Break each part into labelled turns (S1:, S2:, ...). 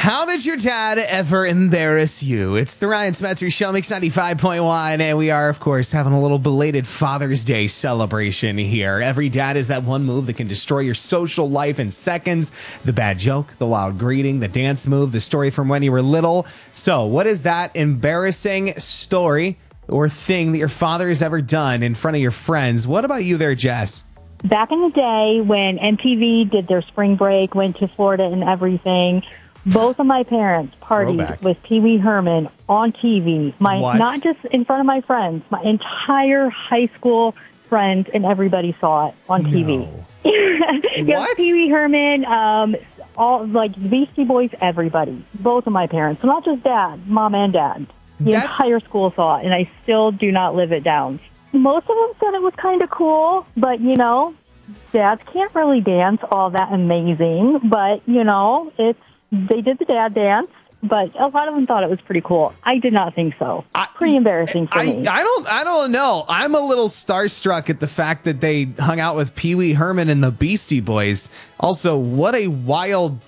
S1: How did your dad ever embarrass you? It's the Ryan Smetzer Show, Mix 95.1, and we are, of course, having a little belated Father's Day celebration here. Every dad is that one move that can destroy your social life in seconds. The bad joke, the loud greeting, the dance move, the story from when you were little. So what is that embarrassing story or thing that your father has ever done in front of your friends? What about you there, Jess?
S2: Back in the day when MTV did their spring break, went to Florida and everything, both of my parents partied with Pee Wee Herman on TV. Not just in front of my friends, my entire high school friends and everybody saw it on TV.
S1: What?
S2: Pee Wee Herman, all like Beastie Boys, everybody. Both of my parents, so not just dad, mom and dad. The entire school saw it, and I still do not live it down. Most of them said it was kind of cool, but dads can't really dance all that amazing. But they did the dad dance, but a lot of them thought it was pretty cool. I did not think so. Pretty embarrassing for me.
S1: I don't know. I'm a little starstruck at the fact that they hung out with Pee Wee Herman and the Beastie Boys. Also, what a wild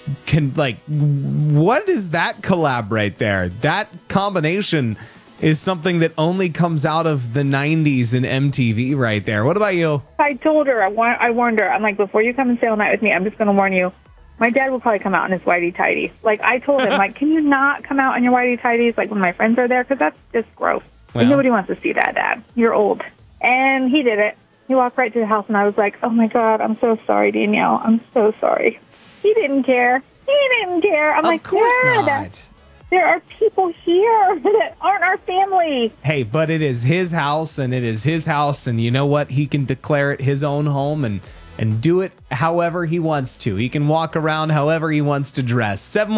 S1: what is that collab right there? That combination is something that only comes out of the 90s and MTV right there. What about you?
S3: I told her, I warned her. I'm like, before you come and stay all night with me, I'm just going to warn you. My dad will probably come out in his whitey-tighties. Like, I told him, can you not come out in your whitey-tighties, when my friends are there? Because that's just gross. Well, nobody wants to see that, Dad. You're old. And he did it. He walked right to the house, and I was like, oh, my God, I'm so sorry, Danielle. I'm so sorry. He didn't care. I'm like,
S1: of course
S3: Dad,
S1: not.
S3: There are people here that aren't our family.
S1: Hey, but it is his house, and you know what? He can declare it his own home and do it however he wants to. He can walk around however he wants to dress.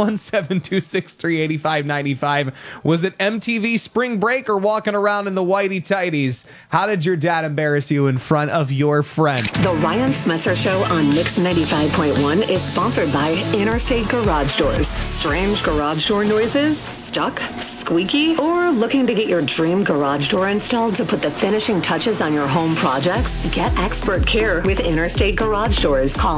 S1: 717-263-8595. Was it MTV Spring Break or walking around in the whitey tighties? How did your dad embarrass you in front of your friend?
S4: The Ryan Smetzer Show on Mix 95.1 is sponsored by Interstate Garage Doors. Strange garage door noises? Stuck? Squeaky? Or looking to get your dream garage door installed to put the finishing touches on your home projects? Get expert care with Interstate Garage Doors. Call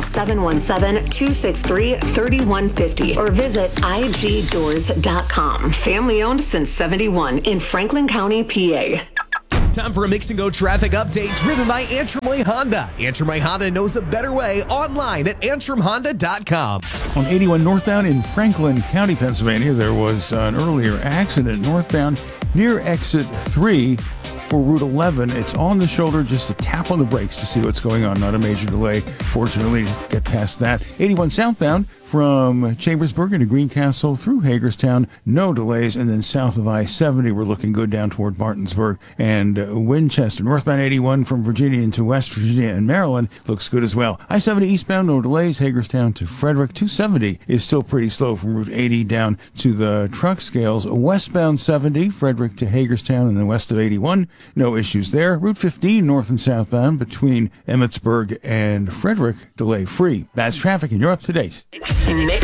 S4: 717-263-3150 or visit igdoors.com. Family owned since 71 in Franklin County, PA.
S5: Time for a Mix and Go traffic update driven by Antrim Way Honda. Antrim Way Honda knows a better way online at antrimhonda.com.
S6: On 81 northbound in Franklin County, Pennsylvania, there was an earlier accident northbound near exit 3 for Route 11. It's on the shoulder, just a tap on the brakes to see what's going on. Not a major delay, fortunately, to get past that. 81 southbound from Chambersburg into Greencastle through Hagerstown, no delays. And then south of I-70, we're looking good down toward Martinsburg and Winchester. Northbound 81 from Virginia into West Virginia and Maryland looks good as well. I-70 eastbound, no delays. Hagerstown to Frederick. 270 is still pretty slow from Route 80 down to the truck scales. Westbound 70, Frederick to Hagerstown and then west of 81, no issues there. Route 15 north and southbound between Emmitsburg and Frederick, delay free. That's traffic and you're up to date.
S4: Mix